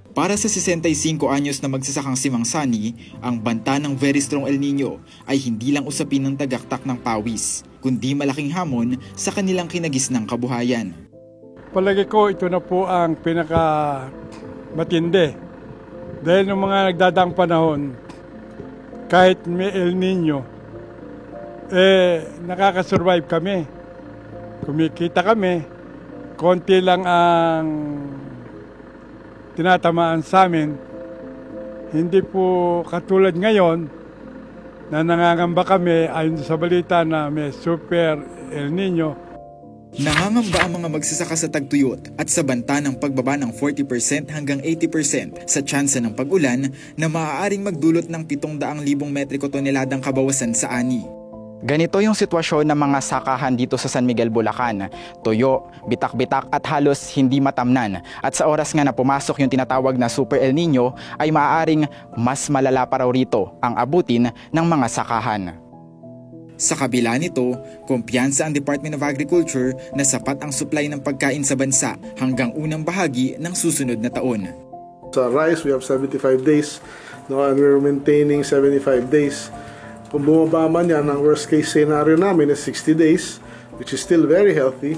Para sa 65 anyos na magsasakang si Mang Sani, ang banta ng very strong El Nino ay hindi lang usapin ng tagaktak ng pawis, kundi malaking hamon sa kanilang kinagisnang kabuhayan. Palagi ko ito na po ang pinaka-matindi. Dahil ng mga nagdadaang panahon, kahit may El Nino, nakakasurvive kami. Kumikita kami, konti lang ang tinatamaan sa amin. Hindi po katulad ngayon na nangangamba kami ayon sa balita na may super El Nino. Nangangamba ang mga magsasaka sa tagtuyot at sa banta ng pagbaba ng 40% hanggang 80% sa tsansa ng pag-ulan na maaaring magdulot ng 700,000 metriko toneladang kabawasan sa ani. Ganito yung sitwasyon ng mga sakahan dito sa San Miguel, Bulacan. Tuyo, bitak-bitak at halos hindi matamnan. At sa oras nga na pumasok yung tinatawag na Super El Nino ay maaaring mas malala pa raw rito ang abutin ng mga sakahan. Sa kabila nito, kumpiyansa ang Department of Agriculture na sapat ang supply ng pagkain sa bansa hanggang unang bahagi ng susunod na taon. Sa rice, we have 75 days, and we're maintaining 75 days. Kung bumaba man yan, ang worst case scenario namin is 60 days, which is still very healthy.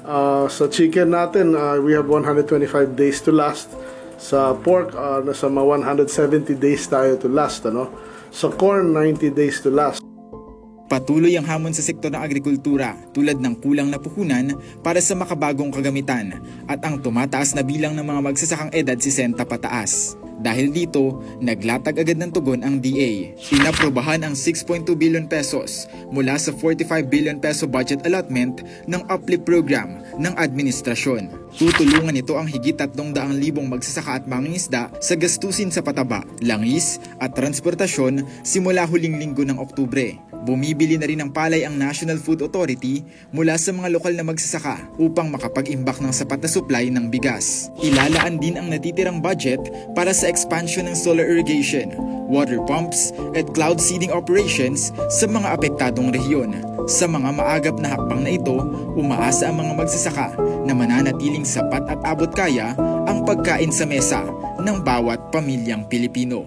Sa chicken natin, we have 125 days to last. Sa pork, nasa mga 170 days tayo to last. Sa corn, 90 days to last. Patuloy ang hamon sa sektor ng agrikultura tulad ng kulang na puhunan para sa makabagong kagamitan at ang tumataas na bilang ng mga magsasakang edad 60 pataas. Dahil dito, naglatag agad ng tugon ang DA. Inaprobahan ang 6.2 billion pesos mula sa 45 billion peso budget allotment ng uplift program ng administrasyon. Tutulungan ito ang higit 300,000 magsasaka at mangingisda sa gastusin sa pataba, langis at transportasyon simula huling linggo ng Oktubre. Bumibili na rin ng palay ang National Food Authority mula sa mga lokal na magsasaka upang makapag-imbak ng sapat na supply ng bigas. Ilalaan din ang natitirang budget para sa expansion ng solar irrigation, water pumps at cloud seeding operations sa mga apektadong rehiyon. Sa mga maagap na hakbang na ito, umaasa ang mga magsasaka na mananatiling sapat at abot kaya ang pagkain sa mesa ng bawat pamilyang Pilipino.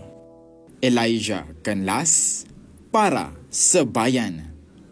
Elijah Canlas para sa Bayan.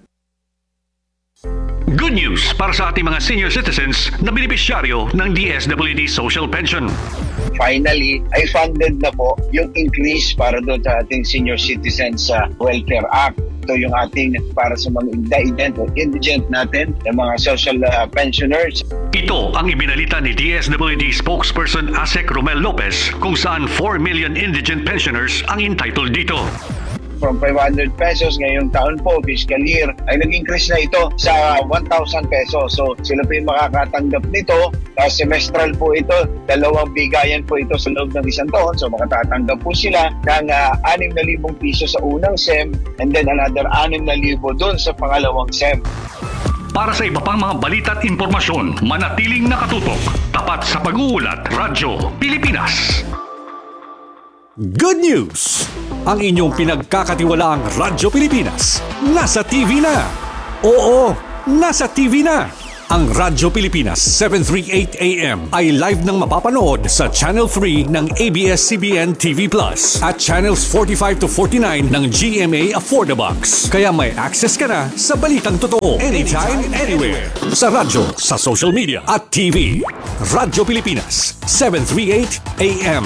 Good news para sa ating mga senior citizens na benepisyaryo ng DSWD Social Pension. Finally, ay funded na po yung increase para doon sa ating Senior Citizens Welfare Act. Ito yung ating para sa mga indigent natin, yung mga social pensioners. Ito ang ibinalita ni DSWD spokesperson Asek Romel Lopez kung saan 4 million indigent pensioners ang entitled dito. From 500 pesos ngayong taon po, fiscal year, ay nag-increase na ito sa 1,000 pesos. So sila po yung makakatanggap nito. Semestral po ito, 2 bigayan po ito sa loob ng isang taon. So makatatanggap po sila ng 6,000 piso sa unang SEM and then another 6,000 doon sa pangalawang SEM. Para sa iba pang mga balita at impormasyon, manatiling nakatutok. Tapat sa pag-uulat, Radyo Pilipinas. Good news! Ang inyong pinagkakatiwalaang Radyo Pilipinas nasa TV na. Oo, nasa TV na. Ang Radyo Pilipinas 738 AM ay live nang mapapanood sa Channel 3 ng ABS-CBN TV Plus at Channels 45 to 49 ng GMA Affordabox. Kaya may access ka na sa balitang totoo anytime, anywhere. Sa radyo, sa social media at TV. Radyo Pilipinas 738 AM.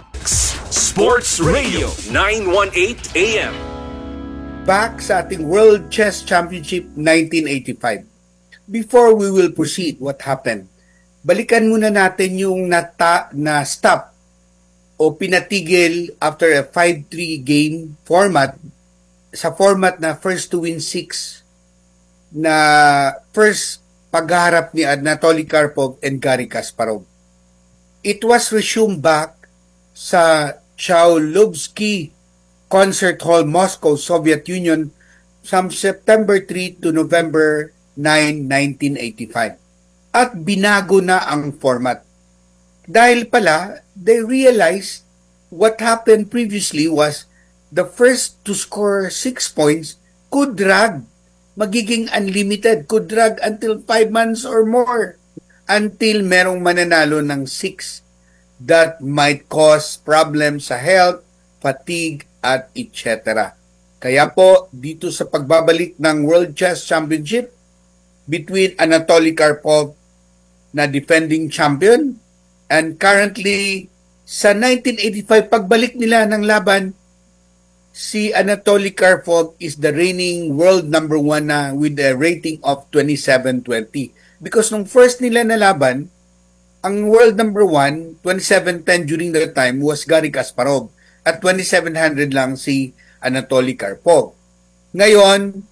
Sports Radio 918 AM. Back sa ating World Chess Championship 1985. Before we will proceed, what happened? Balikan muna natin yung na-stop o pinatigil after a 5-3 game format sa format na first to win 6 na first pagharap ni Anatoly Karpov and Garry Kasparov. It was resumed back sa Chaulovsky Concert Hall, Moscow, Soviet Union from September 3 to November 9, 1985. At binago na ang format. Dahil pala, they realized what happened previously was the first to score 6 points could drag. Magiging unlimited, could drag until 5 months or more until merong mananalo ng 6. that might cause problems sa health, fatigue, at etc. Kaya po, dito sa pagbabalik ng World Chess Championship between Anatoly Karpov na defending champion and currently sa 1985 pagbalik nila ng laban, si Anatoly Karpov is the reigning world number 1 na with a rating of 2720. Because nung first nila na laban, ang world number 1, 2710 during that time was Garry Kasparov at 2700 lang si Anatoly Karpov. Ngayon,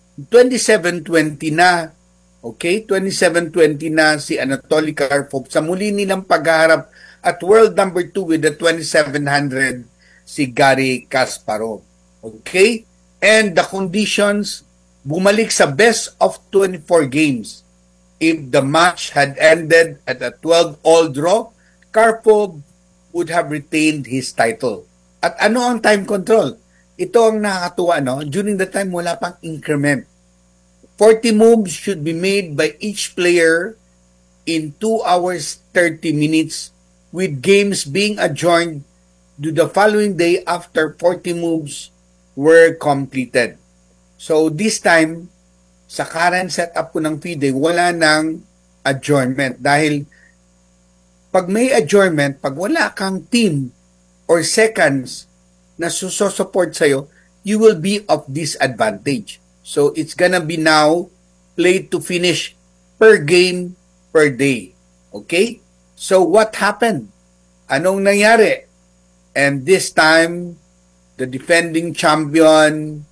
2720 na. Okay, 2720 na si Anatoly Karpov sa muli nilang pagharap at world number 2 with the 2700 si Garry Kasparov. Okay? And the conditions bumalik sa best of 24 games. If the match had ended at a 12-all draw, Karpov would have retained his title. At ano ang time control? Ito ang nakakatuwa, no? During the time, wala pang increment. 40 moves should be made by each player in 2 hours 30 minutes with games being adjourned to the following day after 40 moves were completed. So this time, sa current setup ko ng FIDE, wala nang adjournment. Dahil pag may adjournment, pag wala kang team or seconds na susupport sa'yo, you will be of disadvantage. So it's gonna be now played to finish per game, per day. Okay? So what happened? Anong nangyari? And this time, the defending champion,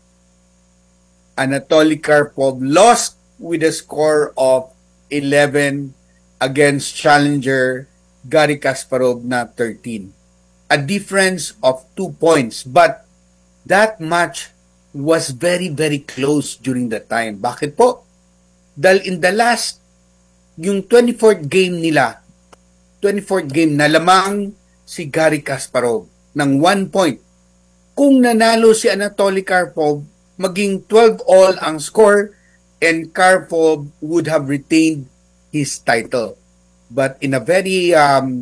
Anatoly Karpov, lost with a score of 11 against challenger Garry Kasparov na 13. A difference of 2 points. But that match was very, very close during that time. Bakit po? Dahil in the last, yung 24th game nila, 24th game na lamang si Garry Kasparov ng 1 point. Kung nanalo si Anatoly Karpov, maging 12-all ang score and Karpov would have retained his title. But in a very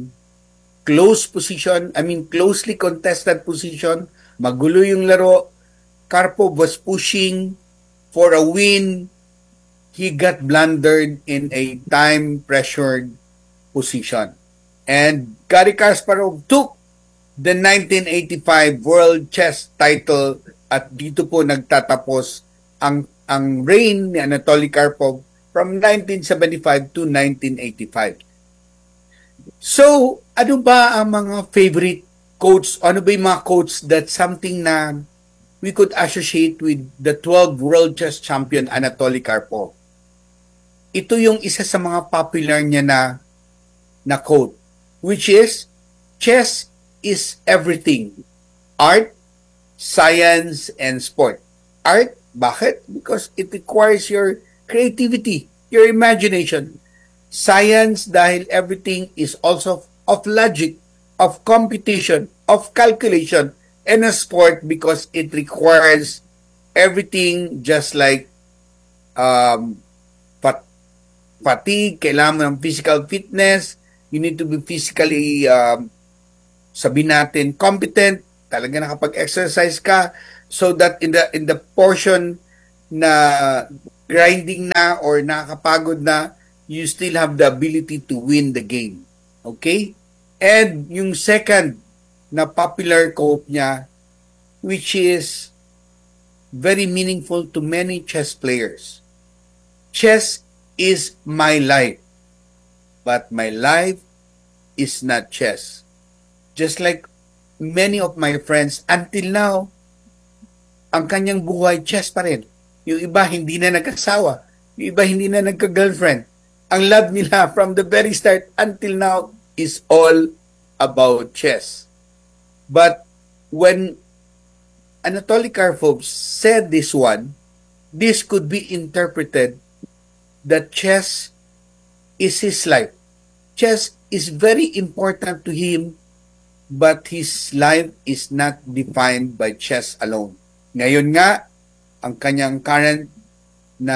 close position, closely contested position, magulo yung laro, Karpov was pushing for a win. He got blundered in a time-pressured position. And Garry Kasparov took the 1985 World Chess title at dito po nagtatapos ang reign ni Anatoly Karpov from 1975 to 1985. So, ano ba ang mga favorite quotes? Ano ba yung mga quotes that something na we could associate with the 12 World Chess Champion Anatoly Karpov? Ito yung isa sa mga popular niya na quote, which is, chess is everything. Art, science, and sport. Art, bakit? Because it requires your creativity, your imagination. Science, dahil everything is also of logic, of computation, of calculation. And a sport because it requires everything just like fatigue, kailangan mo ng physical fitness, you need to be physically, sabihin natin, competent, talaga nakapag-exercise ka so that in the portion na grinding na or nakakapagod na, you still have the ability to win the game. Okay? And yung second na popular quote niya, which is very meaningful to many chess players. Chess is my life, but my life is not chess. Just like many of my friends, until now, ang kanyang buhay, chess pa rin. Yung iba, hindi na nagkasawa. Yung iba, hindi na nagka-girlfriend. Ang love nila from the very start until now is all about chess. But when Anatoly Karpov said this one, this could be interpreted that chess is his life. Chess is very important to him, but his life is not defined by chess alone. Ngayon nga, ang kanyang current na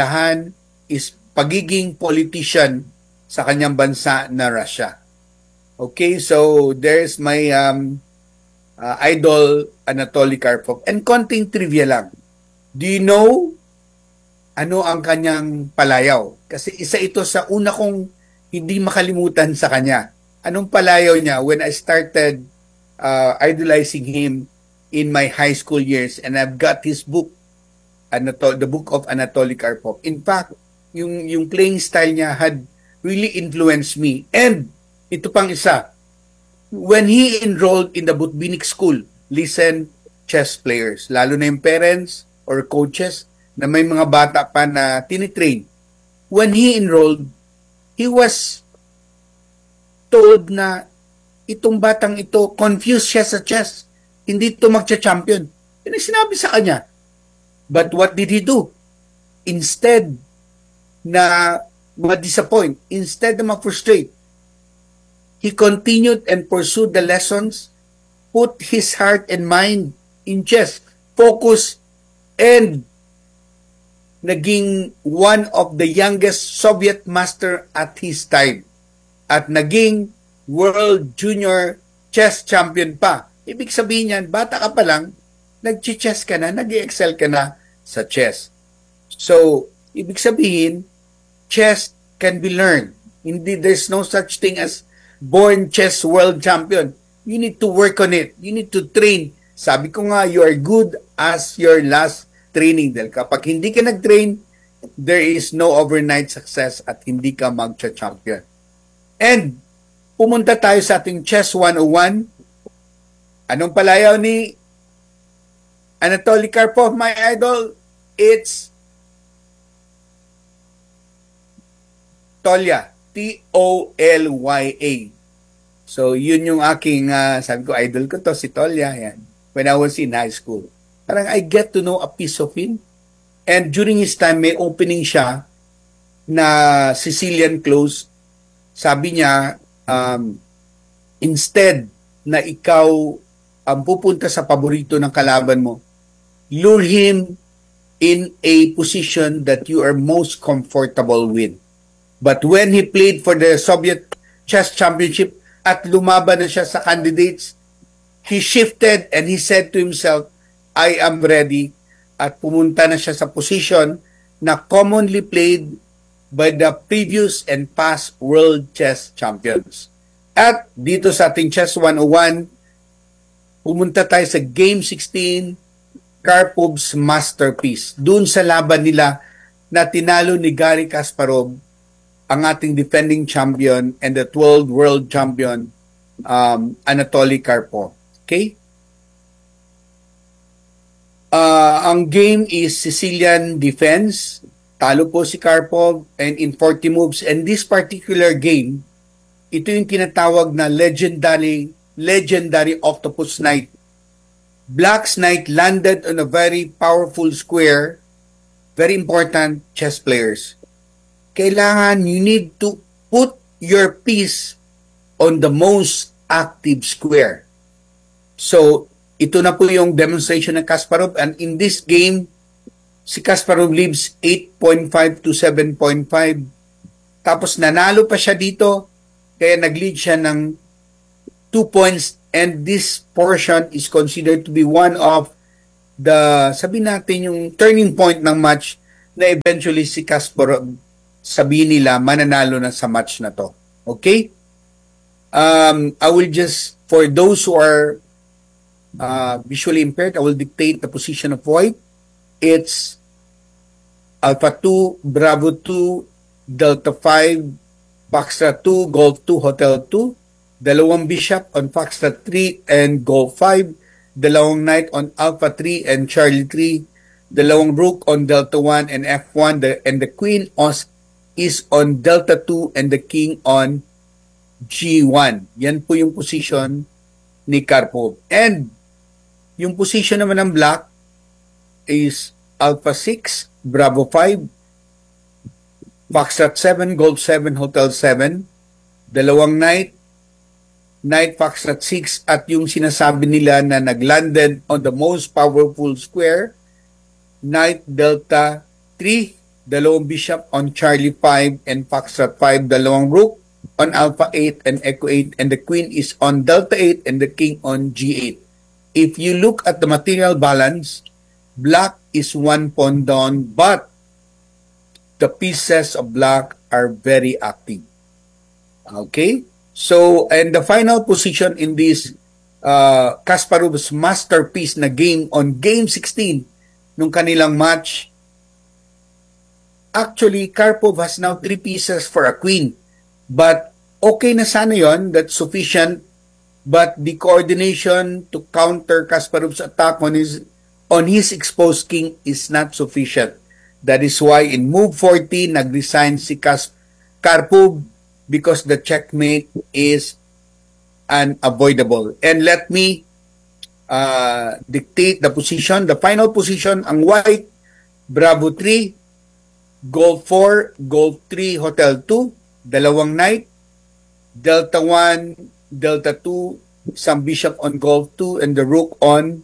pinagkakabalahan is pagiging politician sa kanyang bansa na Russia. Okay, so there's my idol, Anatoly Karpov. And konting trivia lang. Do you know ano ang kanyang palayaw? Kasi isa ito sa una kong hindi makalimutan sa kanya. Anong palayaw niya when I started idolizing him in my high school years, and I've got his book, the book of Anatoly Karpov. In fact, yung playing style niya had really influenced me. And ito pang isa, when he enrolled in the Butbinik School, listen, chess players, lalo na yung parents or coaches na may mga bata pa na tinitrain. When he enrolled, he was told na itong batang ito, confused siya sa chess. Hindi ito magcha-champion. Yan ang sinabi sa kanya. But what did he do? Instead na ma-disappoint, instead na ma-frustrate, he continued and pursued the lessons, put his heart and mind in chess, focus, and naging one of the youngest Soviet master at his time. At naging World Junior Chess Champion pa. Ibig sabihin yan, bata ka pa lang, nag-chess ka na, nag-excel ka na sa chess. So, ibig sabihin, chess can be learned. Hindi, there's no such thing as born chess world champion. You need to work on it. You need to train. Sabi ko nga, you are good as your last training. Dahil kapag hindi ka nag-train, there is no overnight success at hindi ka mag-champion. And, pumunta tayo sa ating Chess 101. Anong palayaw ni Anatoly Karpov, my idol? It's Tolya. T-O-L-Y-A. So, yun yung aking, sabi ko, idol ko to, si Tolya. Yan. When I was in high school. Parang I get to know a piece of him. And during his time, may opening siya na Sicilian close. Sabi niya, instead na ikaw ang pupunta sa paborito ng kalaban mo, lure him in a position that you are most comfortable with. But when he played for the Soviet Chess Championship at lumaban na siya sa candidates, he shifted and he said to himself, I am ready. At pumunta na siya sa position na commonly played by the previous and past world chess champions. At dito sa ating Chess 101, pumunta tayo sa Game 16, Karpov's masterpiece. Doon sa laban nila na tinalo ni Garry Kasparov, ang ating defending champion and the 12th world champion, Anatoly Karpov. Okay? Ang game is Sicilian defense. Talo po si Karpov and in 40 moves. And this particular game, ito yung tinatawag na legendary Octopus Knight. Black's Knight landed on a very powerful square. Very important, chess players. Kailangan you need to put your piece on the most active square. So, ito na po yung demonstration ng Kasparov. And in this game, si Kasparov leaves 8.5 to 7.5. Tapos nanalo pa siya dito, kaya nag-lead siya ng 2 points. And this portion is considered to be one of the, sabi natin, yung turning point ng match na eventually si Kasparov, sabihin nila, mananalo na sa match na to. Okay? I will just, for those who are visually impaired, I will dictate the position of white. It's Alpha 2, Bravo 2, Delta 5, Foxtrot 2, Golf 2, Hotel 2, dalawang Bishop on Foxtrot 3 and Golf 5, dalawang Knight on Alpha 3 and Charlie 3, dalawang Rook on Delta 1 and F1, and the Queen is on Delta 2 and the King on G1. Yan po yung position ni Karpov. And yung position naman ng Black is Alpha 6, Bravo 5, Foxtrot 7, Golf 7, Hotel 7, dalawang Knight, Foxtrot 6, at yung sinasabi nila na naglanded on the most powerful square, Knight Delta 3, dalawang Bishop on Charlie 5 and Foxtrot 5, dalawang Rook on alpha 8 and echo 8, and the queen is on delta 8 and the king on g8. If you look at the material balance, black is one pawn down, but the pieces of black are very active. Okay? So, and the final position in this Kasparov's masterpiece na game on game 16 nung kanilang match, actually, Karpov has now 3 pieces for a queen. But okay na sana yon, that's sufficient. But the coordination to counter Kasparov's attack on his exposed king is not sufficient. That is why in move 40, nag-resign si Karpov because the checkmate is unavoidable. And let me dictate the position. The final position, ang white, Bravo 3, Gold 4, Gold 3, Hotel 2, dalawang knight, Delta 1, Delta 2, some bishop on Gold 2, and the rook on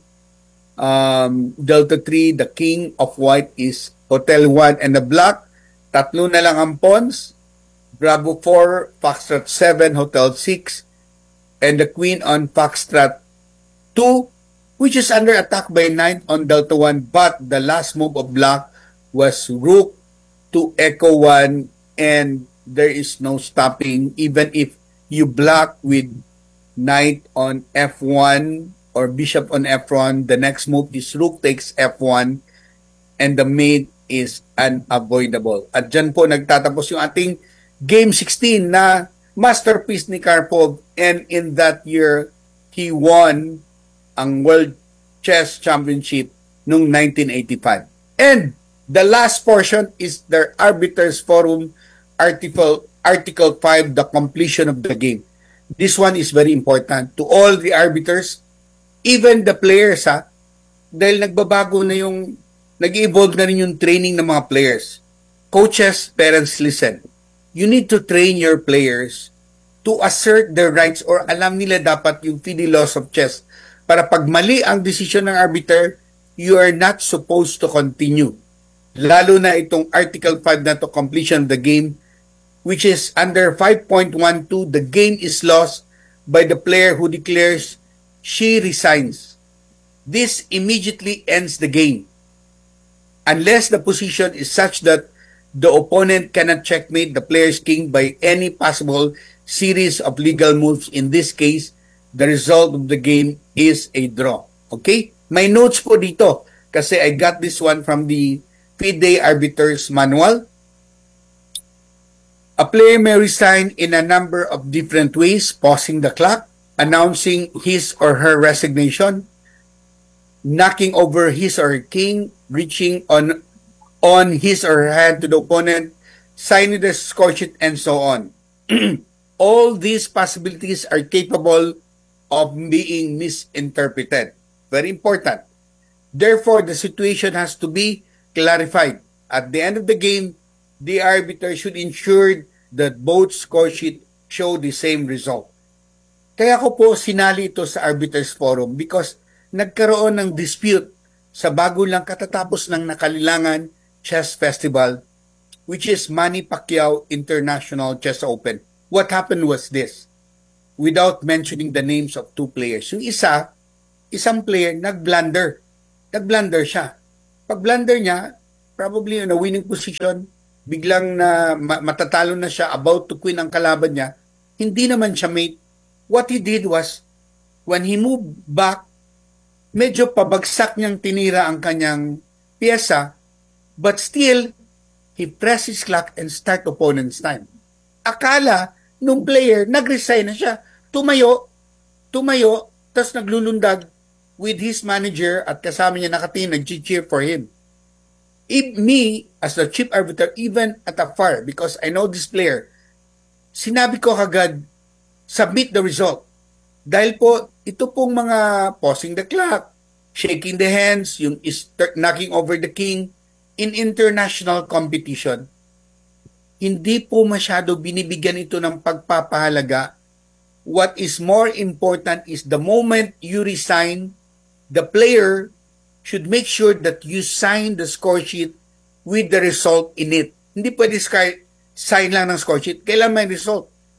Delta 3. The king of white is Hotel 1, and the black, tatlo na lang ang pawns, Bravo 4, Foxtrot 7, Hotel 6, and the queen on Foxtrot 2, which is under attack by knight on Delta 1, but the last move of black was rook to echo 1, and there is no stopping. Even if you block with knight on F1 or bishop on F1, the next move is rook takes F1, and the mate is unavoidable. At dyan po nagtatapos yung ating game 16 na masterpiece ni Karpov, and in that year, he won ang World Chess Championship noong 1985. And the last portion is the Arbiters Forum Article 5, the completion of the game. This one is very important to all the arbiters, even the players, dahil nagbabago na nag-evolve na rin yung training ng mga players. Coaches, parents, listen. You need to train your players to assert their rights, or alam nila dapat yung FIDE laws of chess, para pag mali ang decision ng arbiter, you are not supposed to continue. Lalo na itong Article 5 na to, completion of the game, which is under 5.12, the game is lost by the player who declares she resigns. This immediately ends the game. Unless the position is such that the opponent cannot checkmate the player's king by any possible series of legal moves. In this case, the result of the game is a draw. Okay? May notes po dito kasi I got this one from the FIDE Arbiters Manual. A player may resign in a number of different ways: pausing the clock, announcing his or her resignation, knocking over his or her king, reaching on his or her hand to the opponent, signing the score sheet, and so on. All these possibilities are capable of being misinterpreted. Very important. Therefore, the situation has to be clarified. At the end of the game, the arbiter should ensure that both score sheet show the same result. Kaya ko po sinali ito sa Arbiters Forum because nagkaroon ng dispute sa bago lang katatapos ng nakalilangan chess festival, which is Manny Pacquiao International Chess Open. What happened was this, without mentioning the names of two players. Yung isang player, nag-blunder. Nag-blunder siya. Pag-blunder niya, probably in a winning position, biglang na matatalo na siya, about to queen ang kalaban niya, hindi naman siya mate. What he did was, when he moved back, medyo pabagsak niyang tinira ang kanyang pyesa, but still, he pressed his clock and start opponent's time. Akala nung player, nag-resign na siya. Tumayo, tapos naglulundag with his manager at kasama niya nakatingin, nag-cheer for him. Me, as the chief arbiter, even at afar, because I know this player, sinabi ko kagad, submit the result. Dahil po, ito pong mga pausing the clock, shaking the hands, yung knocking over the king, in international competition, hindi po masyado binibigyan ito ng pagpapahalaga. What is more important is the moment you resign, the player should make sure that you sign the score sheet with the result in it. Hindi pwede sign lang ng score sheet. Kailan may result?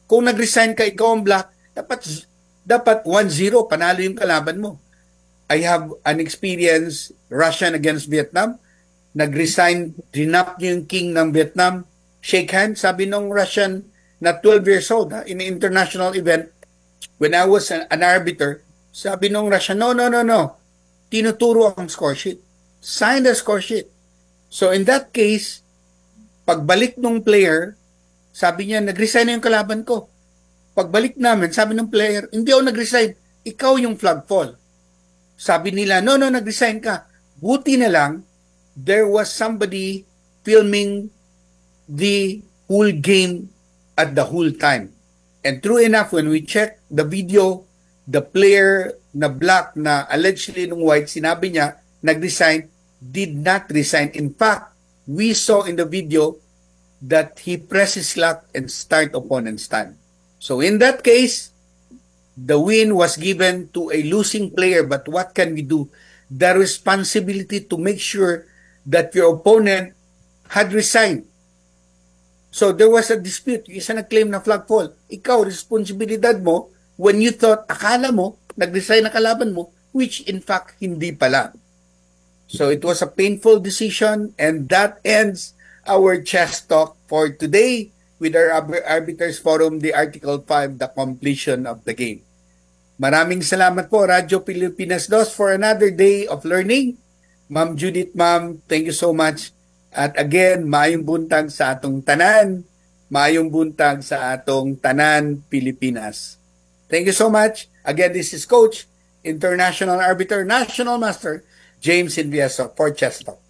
Kung nag-resign ka, ikaw ang black, dapat 1-0, panalo yung kalaban mo. I have an experience, Russian against Vietnam. Nag-resign, dinap niyo yung king ng Vietnam. Shake hands, sabi nung Russian na 12 years old in an international event. When I was an arbiter, sabi nung Russian, no. Tinuturo ang score sheet. Sign the score sheet. So in that case, pagbalik nung player, sabi niya, nag-resign na yung kalaban ko. Pagbalik namin, sabi ng player, hindi ako nag-resign, ikaw yung flag fall. Sabi nila, no, nag-resign ka. Buti na lang, there was somebody filming the whole game at the whole time. And true enough, when we check the video, the player na black na allegedly nung white, sinabi niya, nag-resign, did not resign. In fact, we saw in the video that he presses luck and start opponent's time. So in that case, the win was given to a losing player, but what can we do? The responsibility to make sure that your opponent had resigned. So there was a dispute. Yung isa nag-claim na flag fall. Ikaw, responsibilidad mo when you thought, akala mo, nag-resign na kalaban mo, which in fact, hindi pala. So it was a painful decision, and that ends our chess talk for today with our Arbiters Forum, the Article 5, the completion of the game. Maraming salamat po, Radyo Pilipinas 2, for another day of learning. Ma'am Judith, ma'am, thank you so much. At again, maayong buntag sa atong tanan, maayong buntag sa atong tanan Pilipinas. Thank you so much. Again, this is Coach, International Arbiter, National Master, James Invieso for Chess Talk.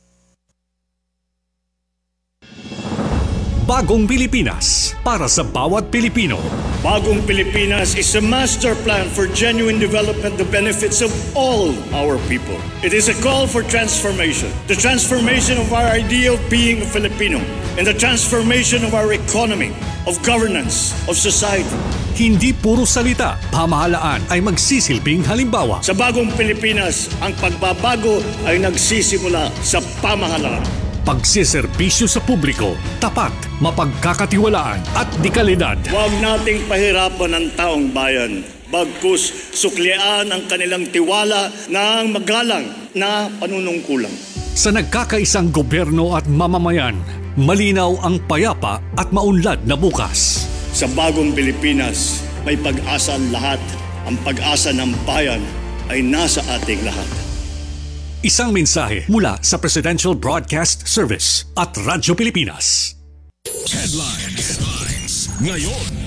Bagong Pilipinas para sa bawat Pilipino. Bagong Pilipinas is a master plan for genuine development that benefits of all our people. It is a call for transformation. The transformation of our idea of being a Filipino and the transformation of our economy, of governance, of society. Hindi puro salita, pamahalaan ay magsisilbing halimbawa. Sa Bagong Pilipinas, ang pagbabago ay nagsisimula sa pamahalaan. Pagsiserbisyo sa publiko, tapat, mapagkakatiwalaan at dekalidad. Huwag nating pahirapan ang taong bayan. Bagkus, suklian ang kanilang tiwala ng magalang na panunungkulan. Sa nagkakaisang gobyerno at mamamayan, malinaw ang payapa at maunlad na bukas. Sa Bagong Pilipinas, may pag-asa ang lahat. Ang pag-asa ng bayan ay nasa ating lahat. Isang mensahe mula sa Presidential Broadcast Service at Radyo Pilipinas. Headlines. Ngayon.